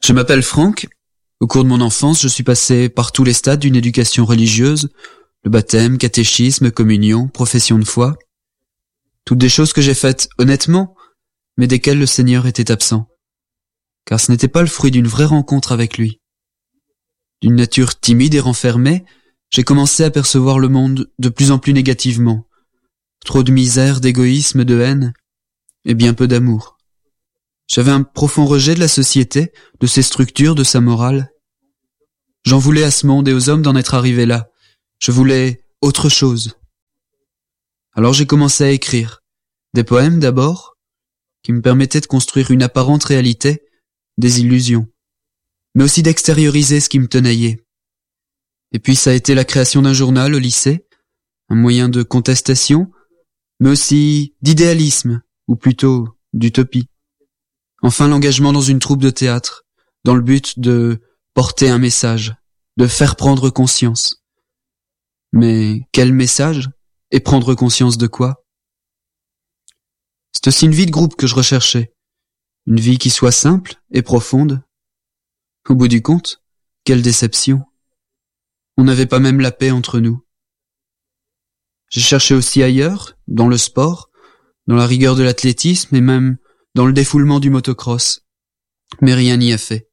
Je m'appelle Franck. Au cours de mon enfance, je suis passé par tous les stades d'une éducation religieuse, le baptême, catéchisme, communion, profession de foi. Toutes des choses que j'ai faites honnêtement, mais desquelles le Seigneur était absent. Car ce n'était pas le fruit d'une vraie rencontre avec lui. D'une nature timide et renfermée, j'ai commencé à percevoir le monde de plus en plus négativement. Trop de misère, d'égoïsme, de haine, et bien peu d'amour. J'avais un profond rejet de la société, de ses structures, de sa morale. J'en voulais à ce monde et aux hommes d'en être arrivé là. Je voulais autre chose. Alors j'ai commencé à écrire. Des poèmes d'abord, qui me permettaient de construire une apparente réalité, des illusions, mais aussi d'extérioriser ce qui me tenaillait. Et puis ça a été la création d'un journal au lycée, un moyen de contestation, mais aussi d'idéalisme, ou plutôt d'utopie. Enfin l'engagement dans une troupe de théâtre, dans le but de porter un message, de faire prendre conscience. Mais quel message? Et prendre conscience de quoi? C'est aussi une vie de groupe que je recherchais. Une vie qui soit simple et profonde. Au bout du compte, quelle déception. On n'avait pas même la paix entre nous. J'ai cherché aussi ailleurs, dans le sport, dans la rigueur de l'athlétisme et même dans le défoulement du motocross. Mais rien n'y a fait.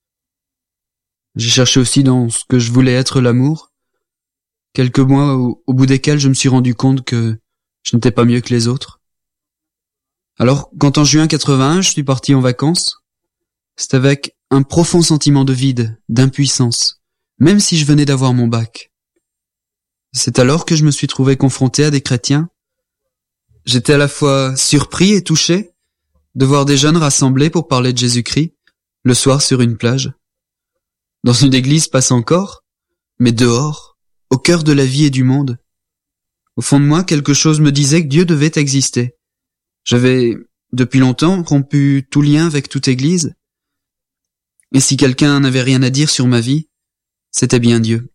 J'ai cherché aussi dans ce que je voulais être l'amour, quelques mois au bout desquels je me suis rendu compte que je n'étais pas mieux que les autres. Alors, quand en juin 81, je suis parti en vacances, c'est avec un profond sentiment de vide, d'impuissance, même si je venais d'avoir mon bac. C'est alors que je me suis trouvé confronté à des chrétiens. J'étais à la fois surpris et touché de voir des jeunes rassemblés pour parler de Jésus-Christ, le soir sur une plage. Dans une église passe encore, mais dehors, au cœur de la vie et du monde. Au fond de moi, quelque chose me disait que Dieu devait exister. J'avais, depuis longtemps, rompu tout lien avec toute église. Et si quelqu'un n'avait rien à dire sur ma vie, c'était bien Dieu.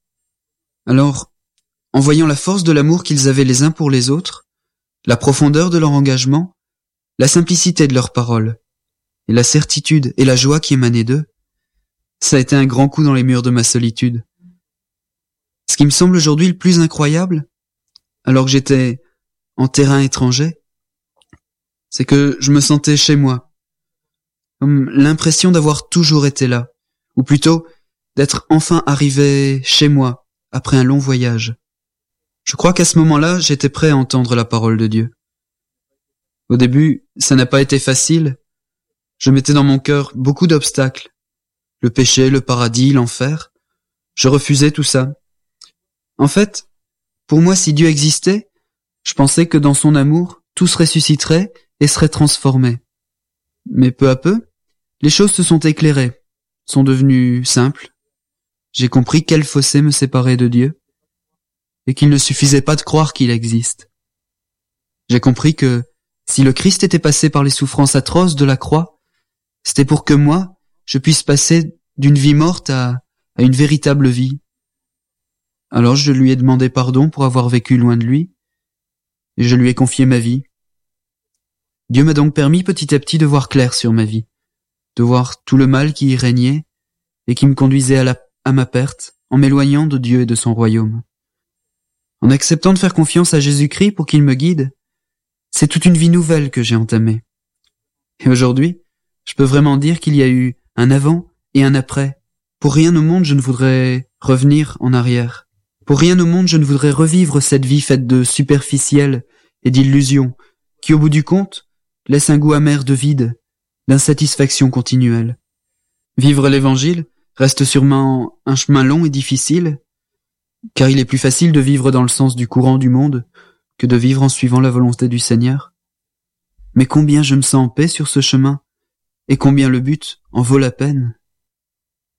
Alors, en voyant la force de l'amour qu'ils avaient les uns pour les autres, la profondeur de leur engagement, la simplicité de leurs paroles, et la certitude et la joie qui émanaient d'eux, ça a été un grand coup dans les murs de ma solitude. Ce qui me semble aujourd'hui le plus incroyable, alors que j'étais en terrain étranger, c'est que je me sentais chez moi, comme l'impression d'avoir toujours été là, ou plutôt d'être enfin arrivé chez moi après un long voyage. Je crois qu'à ce moment-là, j'étais prêt à entendre la parole de Dieu. Au début, ça n'a pas été facile. Je mettais dans mon cœur beaucoup d'obstacles. Le péché, le paradis, l'enfer. Je refusais tout ça. En fait, pour moi, si Dieu existait, je pensais que dans son amour, tout se ressusciterait et serait transformé. Mais peu à peu, les choses se sont éclairées, sont devenues simples. J'ai compris quel fossé me séparait de Dieu, et qu'il ne suffisait pas de croire qu'il existe. J'ai compris que si le Christ était passé par les souffrances atroces de la croix, c'était pour que moi, je puisse passer d'une vie morte à une véritable vie. Alors je lui ai demandé pardon pour avoir vécu loin de lui, et je lui ai confié ma vie. Dieu m'a donc permis petit à petit de voir clair sur ma vie, de voir tout le mal qui y régnait et qui me conduisait à ma perte, en m'éloignant de Dieu et de son royaume. En acceptant de faire confiance à Jésus-Christ pour qu'il me guide, c'est toute une vie nouvelle que j'ai entamée. Et aujourd'hui, je peux vraiment dire qu'il y a eu un avant et un après. Pour rien au monde je ne voudrais revenir en arrière. Pour rien au monde je ne voudrais revivre cette vie faite de superficiel et d'illusions, qui au bout du compte laisse un goût amer de vide, d'insatisfaction continuelle. Vivre l'évangile reste sûrement un chemin long et difficile, car il est plus facile de vivre dans le sens du courant du monde que de vivre en suivant la volonté du Seigneur. Mais combien je me sens en paix sur ce chemin, et combien le but en vaut la peine.